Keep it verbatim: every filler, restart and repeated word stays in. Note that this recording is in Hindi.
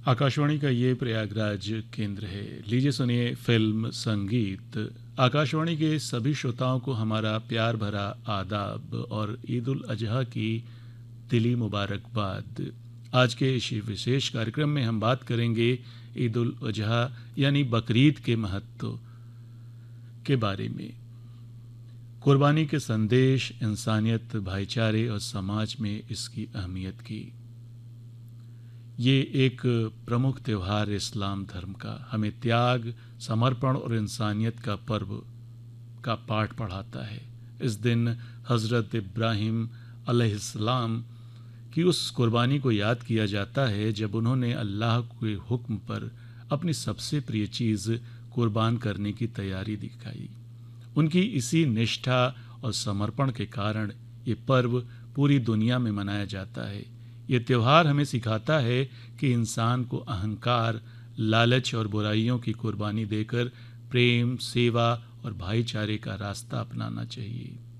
आकाशवाणी का ये प्रयागराज केंद्र है। लीजिए सुनिए फिल्म संगीत। आकाशवाणी के सभी श्रोताओं को हमारा प्यार भरा आदाब और ईद उल अजहा की दिली मुबारकबाद। आज के इस विशेष कार्यक्रम में हम बात करेंगे ईद उल अजहा यानी बकरीद के महत्व के बारे में, कुर्बानी के संदेश, इंसानियत, भाईचारे और समाज में इसकी अहमियत की। ये एक प्रमुख त्यौहार इस्लाम धर्म का हमें त्याग, समर्पण और इंसानियत का पर्व का पाठ पढ़ाता है। इस दिन हज़रत इब्राहिम अलैहिस्सलाम की उस कुर्बानी को याद किया जाता है जब उन्होंने अल्लाह के हुक्म पर अपनी सबसे प्रिय चीज़ कुर्बान करने की तैयारी दिखाई। उनकी इसी निष्ठा और समर्पण के कारण ये पर्व पूरी दुनिया में मनाया जाता है। ये त्यौहार हमें सिखाता है कि इंसान को अहंकार, लालच और बुराइयों की कुर्बानी देकर प्रेम, सेवा और भाईचारे का रास्ता अपनाना चाहिए।